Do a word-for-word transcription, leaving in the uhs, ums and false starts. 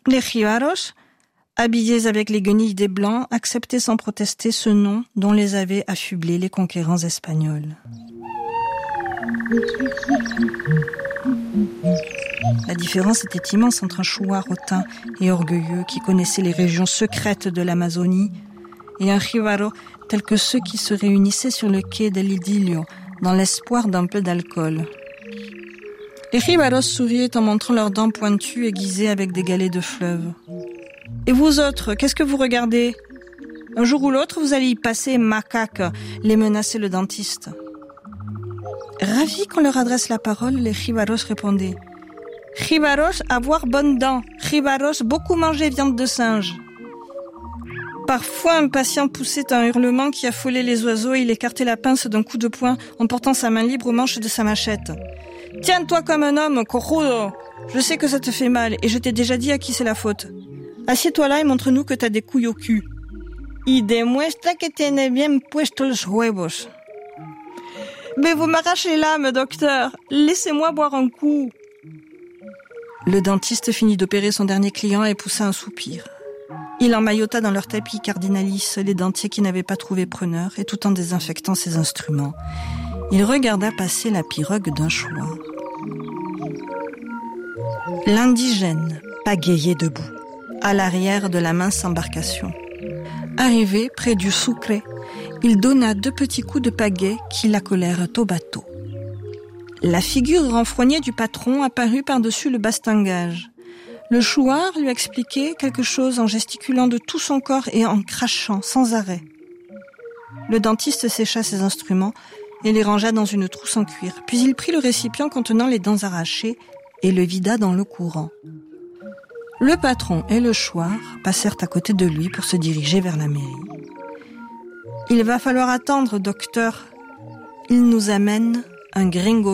Les jibaros, habillés avec les guenilles des Blancs, acceptaient sans protester ce nom dont les avaient affublés les conquérants espagnols. La différence était immense entre un chouar hautain et orgueilleux qui connaissait les régions secrètes de l'Amazonie et un jibaro tel que ceux qui se réunissaient sur le quai del Idilio dans l'espoir d'un peu d'alcool. Les jibaros souriaient en montrant leurs dents pointues aiguisées avec des galets de fleuve. « Et vous autres, qu'est-ce que vous regardez ? Un jour ou l'autre, vous allez y passer, macaque !» les menaçait le dentiste. Ravis qu'on leur adresse la parole, les jibaros répondaient « Jibaros, avoir bonne dent. Jibaros, beaucoup manger viande de singe. » Parfois, un patient poussait un hurlement qui affolait les oiseaux et il écartait la pince d'un coup de poing en portant sa main libre au manche de sa machette. « Tiens-toi comme un homme, cojudo. Je sais que ça te fait mal et je t'ai déjà dit à qui c'est la faute. Assieds-toi là et montre-nous que t'as des couilles au cul. Y demuestra que tiene bien puestos los huevos. » Mais vous m'arrachez l'âme, docteur. Laissez-moi boire un coup. Le dentiste finit d'opérer son dernier client et poussa un soupir. Il emmaillota dans leur tapis cardinalis les dentiers qui n'avaient pas trouvé preneur et tout en désinfectant ses instruments, il regarda passer la pirogue d'un chouan. L'indigène pagayait debout, à l'arrière de la mince embarcation. Arrivé près du Sucre, il donna deux petits coups de pagaie qui l'accolèrent au bateau. La figure renfrognée du patron apparut par-dessus le bastingage. Le chouard lui expliquait quelque chose en gesticulant de tout son corps et en crachant sans arrêt. Le dentiste sécha ses instruments et les rangea dans une trousse en cuir. Puis il prit le récipient contenant les dents arrachées et le vida dans l'eau courant. Le patron et le chouard passèrent à côté de lui pour se diriger vers la mairie. « Il va falloir attendre, docteur. Il nous amène un gringo mort. »